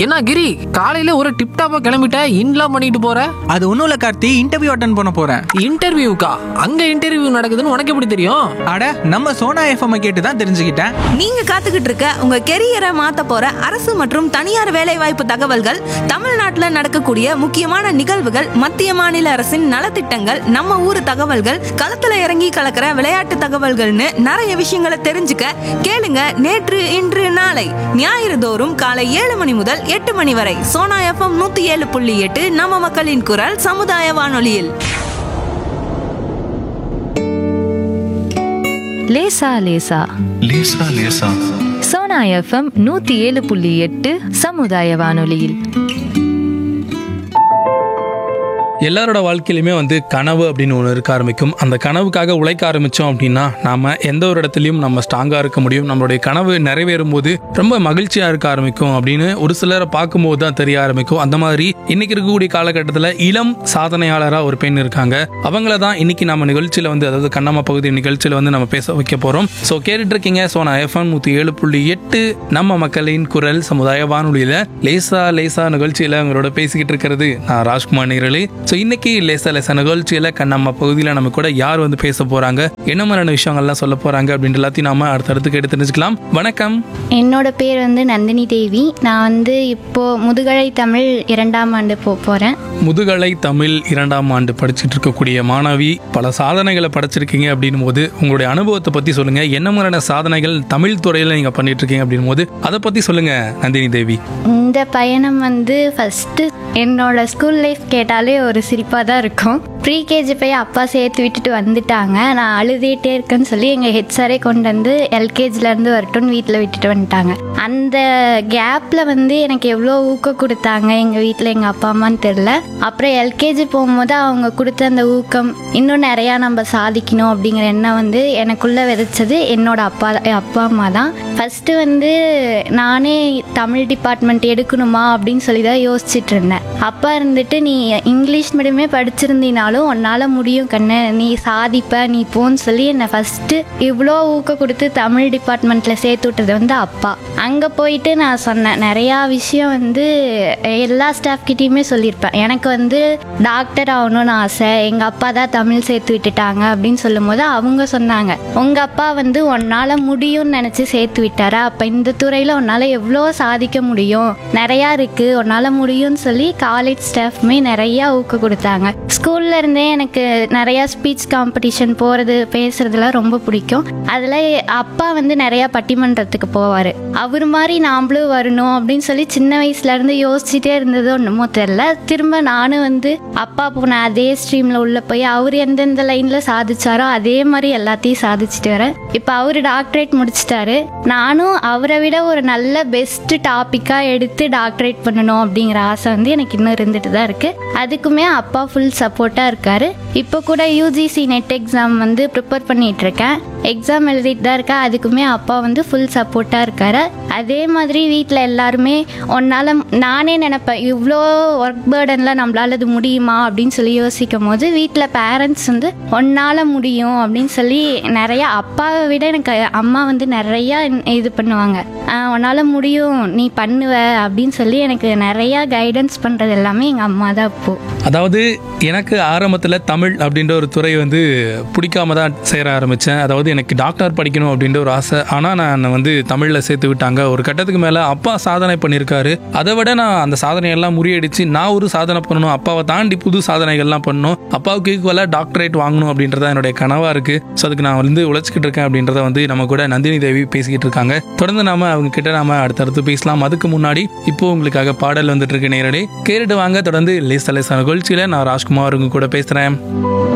என்ன கிரி, காலையில ஒரு டிப்டாப்பா கிளம்பிட்ட, இன்லாம் பண்ணிட்டு போற? அது ஒன்றும் இல்லை கார்த்தி, இன்டர்வியூ அட்டன் பண்ண போகிறேன். இன்டர்வியூக்கா? அங்க இன்டர்வியூ நடக்குதுன்னு உனக்கு எப்படி தெரியும்? அட, நம்ம சோனா எஃப்எம் கேட்டு தான் தெரிஞ்சுக்கிட்டேன். நீங்க காத்துக்கிட்டு இருக்க உங்க கெரியரை மாத்த போற அரசு மற்றும் தனியார் வேலைவாய்ப்பு தகவல்கள், தமிழ்நாட்டுல நடக்கக்கூடிய முக்கியமான நிகழ்வுகள், மத்திய மாநில அரசின் நலத்திட்டங்கள், நம்ம ஊர் தகவல்கள், களத்துல இறங்கி கலக்கிற விளையாட்டு தகவல்கள்னு நிறைய விஷயங்களை தெரிஞ்சுக்க கேளுங்க. நேற்று இன்று நாளை ஞாயிறு தோறும் காலை 7 மணி முதல் 8 மணி வரை சோனா எஃப்எம் 107.8 நம்ம மக்களின் குரல் சமுதாய வானொலியில். லேசா லேசா லேசா லேசா சோனா எஃப்எம் 107.8 சமுதாய வானொலியில். எல்லாரோட வாழ்க்கையிலுமே கனவு அப்படின்னு ஒன்று இருக்க ஆரம்பிக்கும். அந்த கனவுக்காக உழைக்க ஆரம்பித்தோம் அப்படின்னா நாம் எந்த ஒரு இடத்துலையும் நம்ம ஸ்ட்ராங்காக இருக்க முடியும். நம்மளுடைய கனவு நிறைவேறும் போது ரொம்ப மகிழ்ச்சியாக இருக்க ஆரம்பிக்கும் அப்படின்னு ஒரு சிலரை பார்க்கும்போது தான் தெரிய ஆரம்பிக்கும். அந்த மாதிரி இன்னைக்கு இருக்கக்கூடிய காலகட்டத்தில் இளம் சாதனையாளராக ஒரு பெண் இருக்காங்க. அவங்கள தான் இன்னைக்கு நம்ம நிகழ்ச்சியில் அதாவது கண்ணம்மா பகுதி நிகழ்ச்சியில் நம்ம பேச வைக்க போகிறோம். ஸோ கேட்டுட்டு இருக்கீங்க சோனா எஃப்எம் 107.8 நம்ம மக்களின் குரல் சமுதாய வானொலியில் லேசா லேசா நிகழ்ச்சியில் அவங்களோட பேசிக்கிட்டு இருக்கிறது நான் ராஜ்குமார் நேரலி. ஸோ இன்னைக்கு லேசா லேசா நிகழ்ச்சியில் நம்ம பகுதியில் நம்ம கூட யார் பேச போறாங்க, என்ன மாதிரியான விஷயங்கள்லாம் சொல்ல போறாங்க அப்படின்ற எல்லாத்தையும் நாம அடுத்தடுத்து கேட்டு தெரிஞ்சுக்கலாம். வணக்கம். என்னோட பேர் நந்தினி தேவி. நான் இப்போ முதுகலை தமிழ் 2ஆம் ஆண்டு போறேன். முதுகலை தமிழ் 2ஆம் ஆண்டு படிச்சுட்டு இருக்கக்கூடிய மாணவி, பல சாதனைகளை படைச்சிருக்கீங்க அப்படின் போது உங்களுடைய அனுபவத்தை பத்தி சொல்லுங்க. என்ன மாதிரியான சாதனைகள் தமிழ் துறையில நீங்க பண்ணிட்டு இருக்கீங்க அப்படின் போது அதை பத்தி சொல்லுங்க நந்தினி தேவி. இந்த பயணம் ஃபர்ஸ்ட் என்னோட ஸ்கூல் லைஃப் கேட்டாலே ஒரு சிரிப்பாக தான் இருக்கும். ப்ரீகேஜி போய் அப்பா சேர்த்து விட்டுட்டு வந்துட்டாங்க. நான் அழுதுகிட்டே இருக்கேன்னு சொல்லி எங்கள் ஹெச்ஆரே கொண்டு வந்து எல்கேஜிலேருந்து வரட்டும்னு வீட்டில் விட்டுட்டு வந்துட்டாங்க. அந்த கேப்பில் எனக்கு எவ்வளோ ஊக்கம் கொடுத்தாங்க எங்கள் வீட்டில் எங்கள் அப்பா அம்மான்னு தெரில. அப்புறம் எல்கேஜி போகும்போது அவங்க கொடுத்த அந்த ஊக்கம், இன்னும் நிறையா நம்ம சாதிக்கணும் அப்படிங்கிற எண்ணம் எனக்குள்ளே விதைச்சது என்னோட அப்பா அம்மா தான். ஃபஸ்ட்டு நானே தமிழ் டிபார்ட்மெண்ட் எடுக்கணுமா அப்படின்னு சொல்லி தான் யோசிச்சுட்டு இருந்தேன். அப்பா நீ இங்கிலீஷ் மீடியமே படிச்சிருந்தீனாலும் உன்னால் முடியும் கண்ணு, நீ சாதிப்ப, நீ போன்னு சொல்லி என்னை ஃபஸ்ட்டு இவ்வளோ ஊக்கம் கொடுத்து தமிழ் டிபார்ட்மெண்ட்டில் சேர்த்து விட்டது அப்பா. அங்கே போயிட்டு நான் சொன்னேன் நிறையா விஷயம் எல்லா ஸ்டாஃப்கிட்டையுமே சொல்லியிருப்பேன். எனக்கு டாக்டர் ஆகணும்னு ஆசை, எங்கள் அப்பா தான் தமிழ் சேர்த்து விட்டுட்டாங்க அப்படின்னு சொல்லும் போது அவங்க சொன்னாங்க, உங்கள் அப்பா உன்னால் முடியும்னு நினச்சி சேர்த்து விட்டாரா, அப்போ இந்த துறையில் உன்னால் எவ்வளோ சாதிக்க முடியும், நிறையா இருக்குது, உன்னால் முடியும்னு சொல்லி காலேஜ் ஸ்டாஃப்மே நிறையா ஊக்கம் கொடுத்தாங்க. ஸ்கூல்ல இருந்தே எனக்கு நிறையா ஸ்பீச் காம்படிஷன் போகிறது பேசுறதுலாம் ரொம்ப பிடிக்கும். அதில் அப்பா நிறையா பட்டிமன்றத்துக்கு போவார். அவர் மாதிரி நாம்ளும் வரணும் அப்படின்னு சொல்லி சின்ன வயசுலேருந்து யோசிச்சுட்டே இருந்தது ஒன்றுமோ தெரில. திரும்ப நானும் அப்பா போன அதே ஸ்ட்ரீமில் உள்ளே போய் அவர் எந்தெந்த லைனில் சாதிச்சாரோ அதே மாதிரி எல்லாத்தையும் சாதிச்சுட்டு வரேன். இப்போ அவர் டாக்டரேட் முடிச்சிட்டாரு. நானும் அவரை விட ஒரு நல்ல பெஸ்ட் டாப்பிக்காக எடுத்து டாக்டரேட் பண்ணணும் அப்படிங்கிற ஆசை எனக்கு இன்னும் இருந்துட்டு தான் இருக்குது. அதுக்குமே அப்பா ஃபுல் சப்போர்ட்டாக இருக்காரு. இப்போ கூட யூஜிசி நெட் எக்ஸாம் ப்ரிப்பேர் பண்ணிட்டு இருக்கேன். எக்ஸாம் எழுதிட்டு தான் இருக்கேன். அதுக்குமே அப்பா ஃபுல் சப்போர்ட்டாக இருக்காரு. அதே மாதிரி வீட்டில் எல்லாருமே உன்னால், நானே நினைப்பேன் இவ்வளோ ஒர்க் பேர்டனில் நம்மளால் அது முடியுமா அப்படின்னு சொல்லி யோசிக்கும் போது வீட்டில் பேரண்ட்ஸ் உன்னால் முடியும் அப்படின்னு சொல்லி நிறையா, அப்பாவை விட எனக்கு அம்மா நிறையா இது பண்ணுவாங்க. உன்னால் முடியும், நீ பண்ணுவ அப்படின்னு சொல்லி எனக்கு நிறையா கைடன்ஸ் பண்ணுறது எல்லாமே எங்கள் அம்மா தான். இப்போ அதாவது எனக்கு ஆரம்பத்தில் தமிழ் அப்படின்ற ஒரு துறை பிடிக்காம தான் சேர ஆரம்பித்தேன். அதாவது எனக்கு டாக்டர் படிக்கணும் அப்படின்ற ஒரு ஆசை. ஆனால் நான் தமிழில் சேர்த்து விட்டாங்க. ஒரு கட்டத்துக்கு மேலே அப்பா சாதனை பண்ணியிருக்காரு. அதை விட நான் அந்த சாதனையெல்லாம் முறியடிச்சு நான் ஒரு சாதனை பண்ணணும், அப்பாவை தாண்டி புது சாதனைகள்லாம் பண்ணணும், அப்பாவுக்கு ஈக்குவலாக டாக்டரேட் வாங்கணும் அப்படின்றத என்னுடைய கனவாக இருக்குது. ஸோ அதுக்கு நான் உழைச்சிக்கிட்டு இருக்கேன் அப்படின்றத நம்ம கூட நந்தினி தேவி பேசிக்கிட்டு இருக்காங்க. தொடர்ந்து நாம அவங்க கிட்ட அடுத்தடுத்து பேசலாம். அதுக்கு முன்னாடி இப்போ உங்களுக்காக பாடல் வந்துட்டு இருக்கு. நேரடி கேட்டுட்டு வாங்க. தொடர்ந்து லேசா லேசா நிகழ்ச்சியில் நான் ராஜ்குமார் உங்க கூட பேசுகிறேன்.